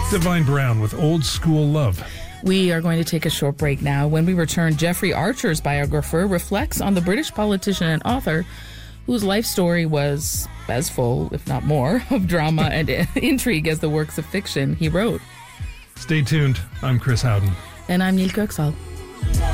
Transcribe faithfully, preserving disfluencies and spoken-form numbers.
Divine Brown with Old School Love. We are going to take a short break now. When we return, Jeffrey Archer's biographer reflects on the British politician and author whose life story was as full, if not more, of drama and intrigue as the works of fiction he wrote. Stay tuned. I'm Chris Howden. And I'm Neil Kirksall.